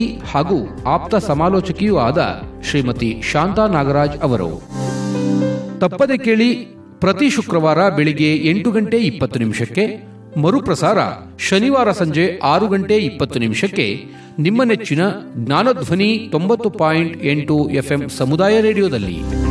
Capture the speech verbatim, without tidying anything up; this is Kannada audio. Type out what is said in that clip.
ಹಾಗೂ ಆಪ್ತ ಸಮಾಲೋಚಕಿಯೂ ಆದ ಶ್ರೀಮತಿ ಶಾಂತಾ ನಾಗರಾಜ್ ಅವರು. ತಪ್ಪದೆ ಕೇಳಿ, ಪ್ರತಿ ಶುಕ್ರವಾರ ಬೆಳಿಗ್ಗೆ ಎಂಟು ಗಂಟೆ ಇಪ್ಪತ್ತು ನಿಮಿಷಕ್ಕೆ, ಮರುಪ್ರಸಾರ ಶನಿವಾರ ಸಂಜೆ ಆರು ಗಂಟೆ ಇಪ್ಪತ್ತು ನಿಮಿಷಕ್ಕೆ, ನಿಮ್ಮ ನೆಚ್ಚಿನ ಜ್ಞಾನಧ್ವನಿ ತೊಂಬತ್ತು ಪಾಯಿಂಟ್ ಎಂಟು ಎಫ್ಎಂ ಸಮುದಾಯ ರೇಡಿಯೋದಲ್ಲಿ.